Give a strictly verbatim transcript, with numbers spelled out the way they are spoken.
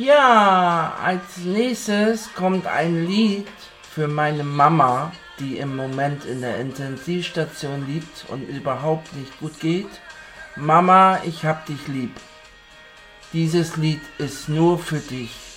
Ja, als nächstes kommt ein Lied für meine Mama, die im Moment in der Intensivstation liegt und überhaupt nicht gut geht. Mama, ich hab dich lieb. Dieses Lied ist nur für dich.